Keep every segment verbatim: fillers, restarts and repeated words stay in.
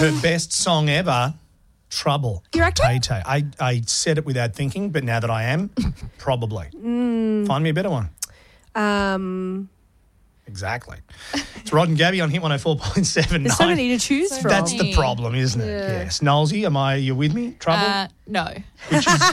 her best song ever, Trouble. You reckon? Tay-Tay. I, I said it without thinking, but now that I am, probably. Mm. Find me a better one. Um, exactly. It's Rod and Gabby on Hit one oh four point seven. There's so many to choose So from. That's the problem, isn't it? Yeah. Yes. Knowlesy, am I, you with me? Trouble? Uh, no. Which is,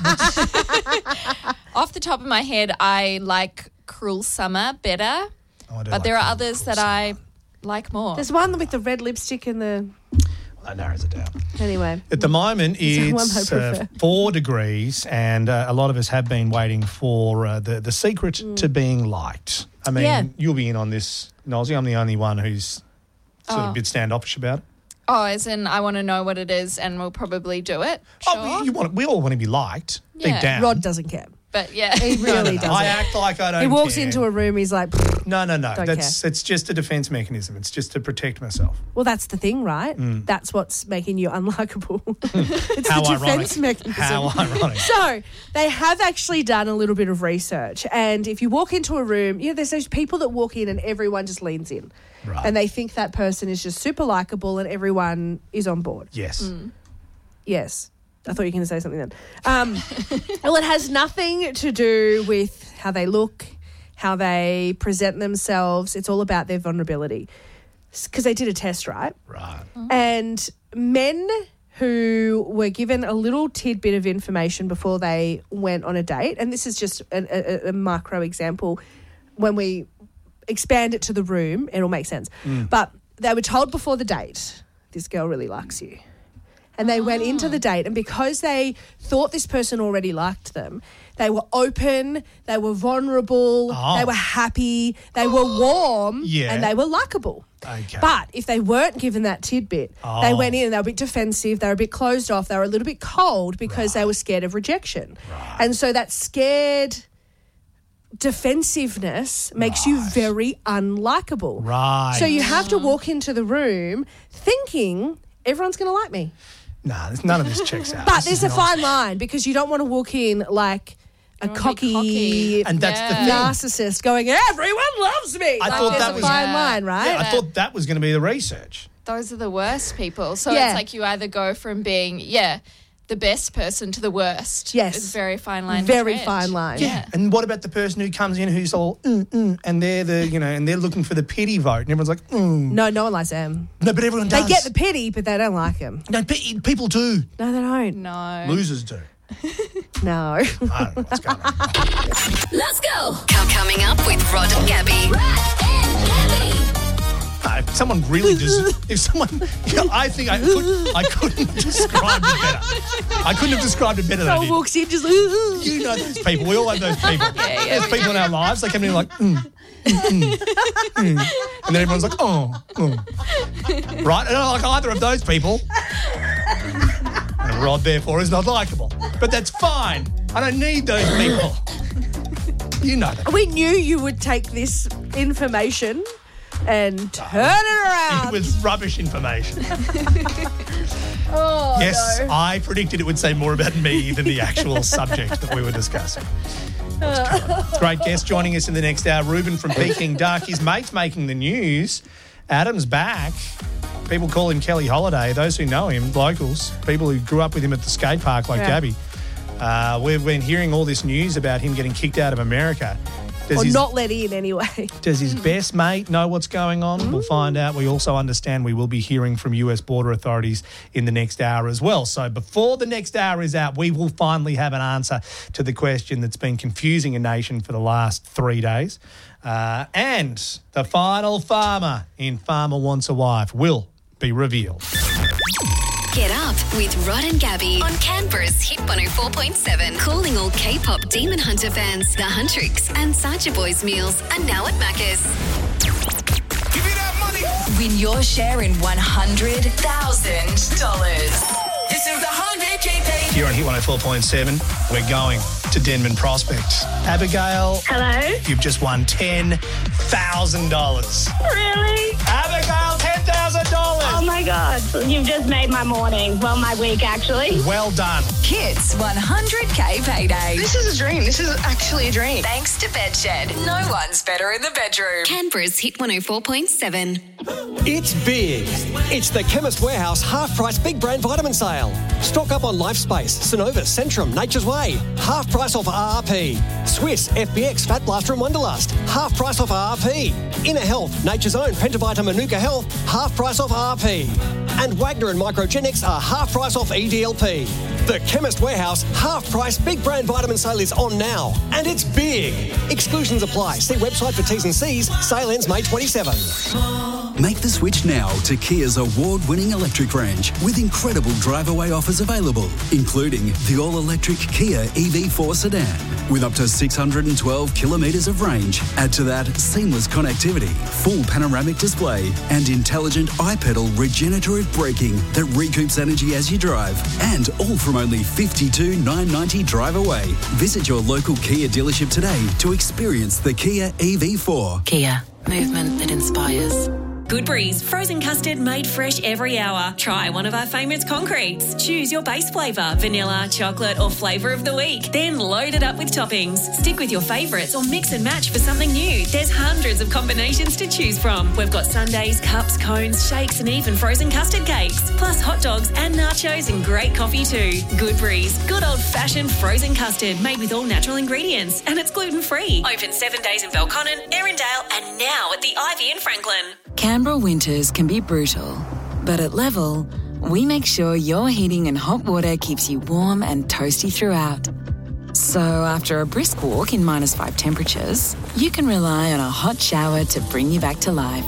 Off the top of my head, I like Cruel Summer better, oh, I do but like there are Cruel- others Cruel that I like more. There's one with the red lipstick and the... That narrows it down. Anyway. At the moment, the one I it's uh, prefer. four degrees, and uh, a lot of us have been waiting for uh, the, the secret to being liked. I mean, Mm. Yeah. you'll be in on this, Knowlesy. I'm the only one who's sort of Oh. a bit standoffish about it. Oh, as in I want to know what it is and we'll probably do it. Sure. Oh, you want, we all want to be liked Yeah. deep down. Rod doesn't care. But yeah. He No, no, really no. doesn't. I act like I don't He walks care. into a room, he's like, "Pfft." No, no, no. Don't That's it's just a defence mechanism. It's just to protect myself. Well, that's the thing, right? That's what's making you unlikable. It's How the ironic. defense mechanism. How ironic. So they have actually done a little bit of research, and if you walk into a room, you know, there's those people that walk in and everyone just leans in, Right. and they think that person is just super likable and everyone is on board. Yes. Yes. I thought you were going to say something then. Um, well, it has nothing to do with how they look, how they present themselves. It's all about their vulnerability. Because they did a test, right? Right. And men who were given a little tidbit of information before they went on a date, and this is just an, a, a micro example, when we expand it to the room, it'll make sense. But they were told before the date, this girl really likes you. And they went into the date, and because they thought this person already liked them, they were open, they were vulnerable, Oh. they were happy, they were warm, Yeah. and they were likable. Okay. But if they weren't given that tidbit, they Oh. went in and they were a bit defensive, they were a bit closed off, they were a little bit cold because they were scared of rejection. And so that scared defensiveness makes you very unlikable. Right. So you have to walk into the room thinking everyone's going to like me. Nah, there's none of this checks out. But This there's is a nonsense. fine line because you don't want to walk in like a wanna be cocky, cocky. And that's the Yeah. thing. narcissist going, everyone loves me. I Like, thought there's that a was- fine Yeah. line, right? Yeah, I thought that was going to be the research. Those are the worst people. So Yeah. it's like you either go from being, yeah, the best person to the worst. Yes. It's a very fine line. to Very tread. fine line. Yeah. And what about the person who comes in who's all mm, mm, and they're the you know and they're looking for the pity vote and everyone's like mm. No, no one likes them. No, but everyone does. They get the pity, but they don't like him. no pe- people do. No, they don't. No. Losers do. No. I don't know what's going on. Let's go. Com- Coming up with Rod and Gabby. Rod and Gabby. Uh, if someone really does, if someone, you know, I think I could, I couldn't describe it better. I couldn't have described it better than I Someone did. walks in just, ooh, ooh. You know those people. We all have those people. yeah, There's people in our lives. They come in like, mm, mm, mm, mm. And then everyone's like, oh, oh. Right? I don't like either of those people. And Rod, therefore, is not likable. But that's fine. I don't need those people. You know that. We knew you would take this information and turn it around. It was rubbish information. oh, Yes, no. I predicted it would say more about me than the actual subject that we were discussing. Great guest joining us in the next hour, Ruben from Peking Duck. His mate's making the news. Adam's back. People call him Kelly Holiday. Those who know him, locals, people who grew up with him at the skate park like Yeah. Gabby. Uh, we've been hearing all this news about him getting kicked out of America. Does Or his, not let in anyway. does his best mate know what's going on? We'll find out. We also understand we will be hearing from U S border authorities in the next hour as well. So before the next hour is out, we will finally have an answer to the question that's been confusing a nation for the last three days. Uh, and the final farmer in Farmer Wants a Wife will be revealed. Get up with Rod and Gabby on Canberra's Hit one oh four point seven. Calling all K-pop Demon Hunter fans. The Huntrix and Sacha Boys meals are now at Macca's. Give me that money. Win your share in one hundred thousand dollars. This is the one hundred K pay. Here on Hit one oh four point seven, we're going to Denman Prospect. Abigail, Hello? you've just won ten thousand dollars. Really? Abigail, ten thousand dollars. Oh my God. You've just made my morning. Well, my week, actually. Well done. Kit's one hundred K payday. This is a dream. This is actually a dream. Thanks to Bedshed. No one's better in the bedroom. Canberra's Hit one oh four point seven. It's big. It's the Chemist Warehouse half-price big brand vitamin sale. Stock up on Lifespace, Synovus, Centrum, Nature's Way. Half price off R R P. Swiss, F B X, Fat Blaster and Wonderlust. Half price off R R P. Inner Health, Nature's Own, Pentavita, Manuka Health. Half price off R R P. And Wagner and Microgenics are half price off E D L P. The Chemist Warehouse half-price big brand vitamin sale is on now. And it's big. Exclusions apply. See website for T's and C's. Sale ends May twenty-seventh. Make the switch now to Kia's award-winning electric range with incredible drive-away offers available, including the all-electric Kia E V four sedan with up to six hundred twelve kilometres of range. Add to that seamless connectivity, full panoramic display and intelligent iPedal regenerative braking that recoups energy as you drive, and all from only fifty-two thousand nine hundred ninety drive away. Visit your local Kia dealership today to experience the Kia E V four. Kia, movement that inspires. Goodberry's frozen custard made fresh every hour. Try one of our favourite concretes. Choose your base flavour, vanilla, chocolate or flavour of the week. Then load it up with toppings. Stick with your favourites or mix and match for something new. There's hundreds of combinations to choose from. We've got sundaes, cups, cones, shakes and even frozen custard cakes. Plus hot dogs and nachos and great coffee too. Goodberry's, good old-fashioned frozen custard made with all natural ingredients. And it's gluten-free. Open seven days in Belconnen, Erindale and now at the Ivy in Franklin. Canberra winters can be brutal, but at Level, we make sure your heating and hot water keeps you warm and toasty throughout. So after a brisk walk in minus five temperatures, you can rely on a hot shower to bring you back to life.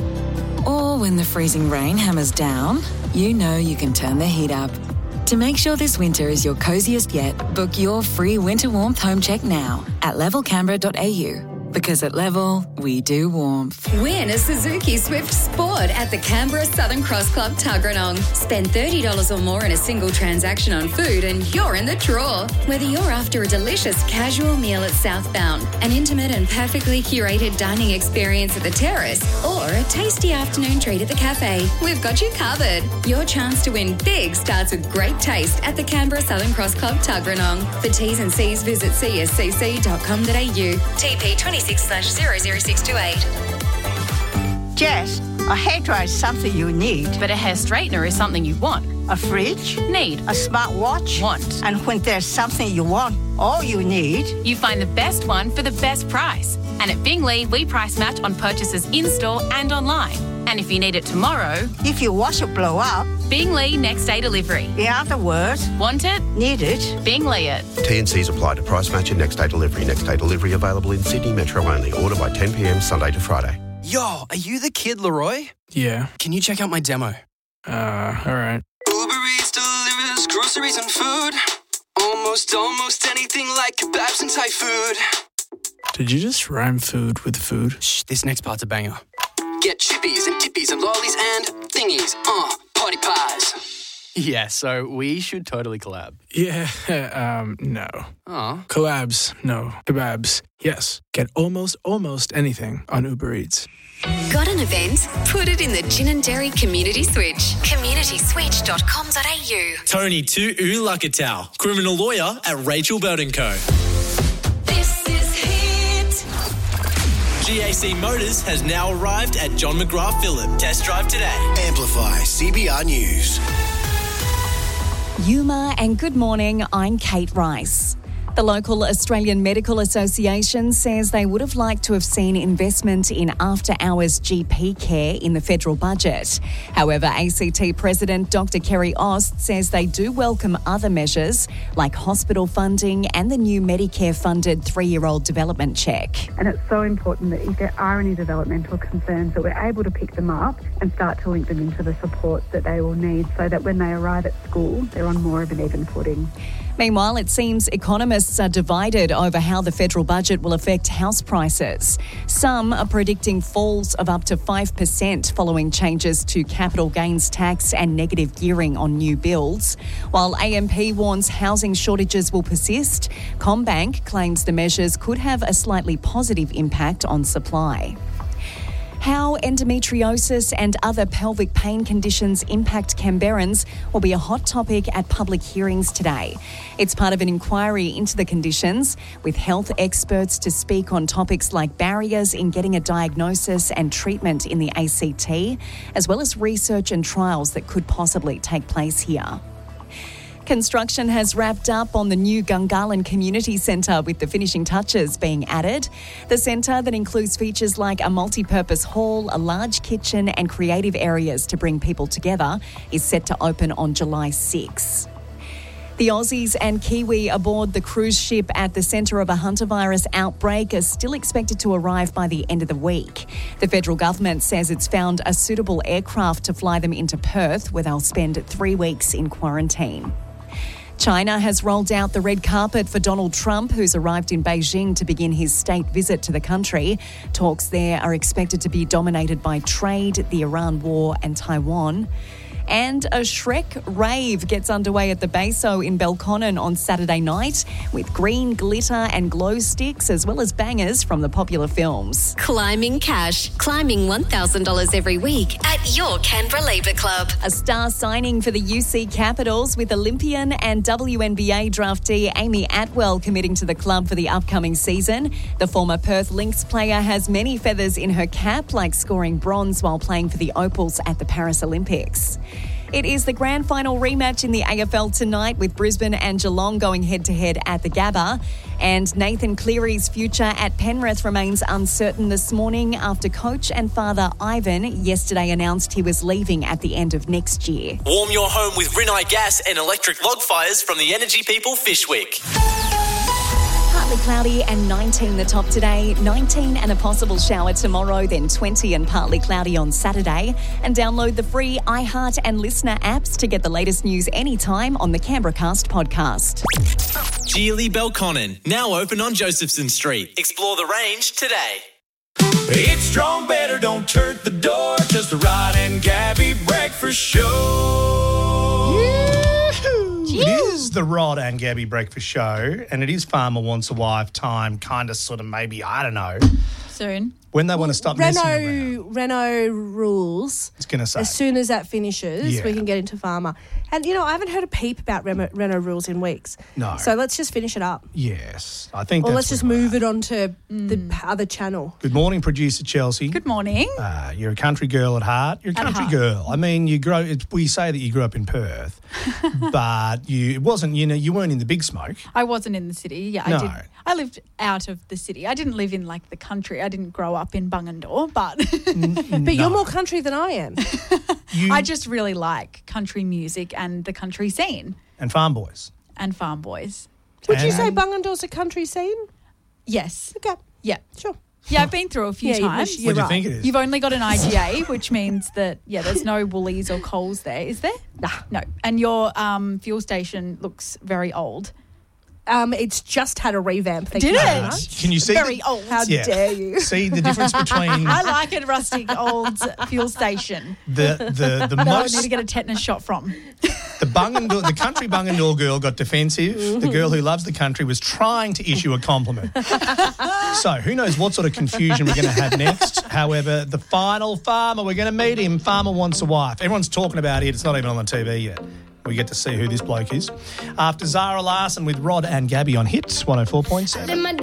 Or when the freezing rain hammers down, you know you can turn the heat up. To make sure this winter is your coziest yet, book your free winter warmth home check now at level canberra dot a u. Because at Level, we do warmth. Win a Suzuki Swift Sport at the Canberra Southern Cross Club Tuggeranong. Spend thirty dollars or more in a single transaction on food and you're in the draw. Whether you're after a delicious casual meal at Southbound, an intimate and perfectly curated dining experience at the Terrace, or a tasty afternoon treat at the cafe, we've got you covered. Your chance to win big starts with great taste at the Canberra Southern Cross Club Tuggeranong. For T's and C's, visit c s c c dot com dot a u. T P twenty-six slash zero zero six two eight. Jess, a hairdryer is something you need. But a hair straightener is something you want. A fridge? Need. A smartwatch? Want. And when there's something you want, all you need... You find the best one for the best price. And at Bingley, we price match on purchases in-store and online. And if you need it tomorrow... If your washer blow up... Bingley next day delivery. In other words... Want it? Need it? Bingley it. T and C's apply to price match and next day delivery. Next day delivery available in Sydney Metro only. Order by ten p m Sunday to Friday. Yo, are you the kid, Leroy? Yeah. Can you check out my demo? Uh, all right. Uber Eats delivers groceries and food. Almost, almost anything like kebabs and Thai food. Did you just rhyme food with food? Shh, this next part's a banger. Get chippies and dippies and lollies and thingies. Uh, party pies. Yeah, so we should totally collab. Yeah, um, no. Aw. Collabs, no. Kebabs, yes. Get almost, almost anything on Uber Eats. Got an event? Put it in the Gin and Dairy Community Switch. community switch dot com dot a u. Tony Tu Ulakatau, criminal lawyer at Rachel Bird and Co. This is Hit. G A C Motors has now arrived at John McGrath Phillip. Test drive today. Amplify C B R News. Yuma and good morning, I'm Kate Rice. The local Australian Medical Association says they would have liked to have seen investment in after-hours G P care in the federal budget. However, A C T President Doctor Kerry Ost says they do welcome other measures like hospital funding and the new Medicare-funded three-year-old development check. And it's so important that if there are any developmental concerns that we're able to pick them up and start to link them into the support that they will need so that when they arrive at school, they're on more of an even footing. Meanwhile, it seems economists are divided over how the federal budget will affect house prices. Some are predicting falls of up to five percent following changes to capital gains tax and negative gearing on new builds. While A M P warns housing shortages will persist, CommBank claims the measures could have a slightly positive impact on supply. How endometriosis and other pelvic pain conditions impact Canberrans will be a hot topic at public hearings today. It's part of an inquiry into the conditions, with health experts to speak on topics like barriers in getting a diagnosis and treatment in the A C T, as well as research and trials that could possibly take place here. Construction has wrapped up on the new Gungahlin Community Centre, with the finishing touches being added. The centre, that includes features like a multi-purpose hall, a large kitchen and creative areas to bring people together, is set to open on July sixth. The Aussies and Kiwi aboard the cruise ship at the centre of a hantavirus outbreak are still expected to arrive by the end of the week. The federal government says it's found a suitable aircraft to fly them into Perth, where they'll spend three weeks in quarantine. China has rolled out the red carpet for Donald Trump, who's arrived in Beijing to begin his state visit to the country. Talks there are expected to be dominated by trade, the Iran war and Taiwan. And a Shrek rave gets underway at the Beso in Belconnen on Saturday night, with green glitter and glow sticks, as well as bangers from the popular films. Climbing Cash. Climbing one thousand dollars every week at your Canberra Labour Club. A star signing for the U C Capitals, with Olympian and W N B A draftee Amy Atwell committing to the club for the upcoming season. The former Perth Lynx player has many feathers in her cap, like scoring bronze while playing for the Opals at the Paris Olympics. It is the grand final rematch in the A F L tonight, with Brisbane and Geelong going head-to-head at the Gabba. And Nathan Cleary's future at Penrith remains uncertain this morning after coach and father Ivan yesterday announced he was leaving at the end of next year. Warm your home with Rinnai gas and electric log fires from the Energy People Fishwick. Partly cloudy and nineteen the top today, nineteen and a possible shower tomorrow, then twenty and partly cloudy on Saturday. And download the free iHeart and Listener apps to get the latest news anytime on the Canberra Cast podcast. Geely Belconnen, now open on Josephson Street. Explore the range today. It's strong, better, don't turn the door. Just the Rod and Gabby breakfast show. It is the Rod and Gabby breakfast show, and it is Farmer Wants a Wife time, kind of, sort of, maybe, I don't know. Soon. When they want to stop messing around. Renault, Renault rules. It's going to say. As soon as that finishes, Yeah. we can get into Farmer. And, you know, I haven't heard a peep about Remo, Renault rules in weeks. No. So let's just finish it up. Yes, I think Or that's let's just where we're move at. it on to the p- other channel. Good morning, producer Chelsea. Good morning. Uh, you're a country girl at heart. You're a At country heart. girl. I mean, you grow. It's, we say that you grew up in Perth, but you it wasn't. You know, you weren't in the big smoke. I wasn't in the city. Yeah, No. I did. I lived out of the city. I didn't live in like the country. I didn't grow up in Bungendore, but But you're more country than I am. I just really like country music and the country scene And farm boys. and farm boys. Would you And- say Bungendore's a country scene? Yes. Okay. Yeah. Sure. Yeah, I've been through a few Yeah, you- times. you're What do you right. think it is? You've only got an I G A, which means that, yeah, there's no Woolies or Coles there, is there? Nah. No. And your um, fuel station looks very old. Um, it's just had a revamp. Thank Did you it? very much. Can you see? Very the, old. How Yeah. dare you? See the difference between I like a rustic old fuel station. the the the That I most need to get a tetanus shot from. the Bungendore, the country Bungendore girl got defensive. The girl who loves the country was trying to issue a compliment. So who knows what sort of confusion we're going to have next. However, the final farmer, we're going to meet him. Farmer Wants a Wife. Everyone's talking about it. It's not even on the T V yet. We get to see who this bloke is. After Zara Larson with Rod and Gabby on Hits one oh four point seven.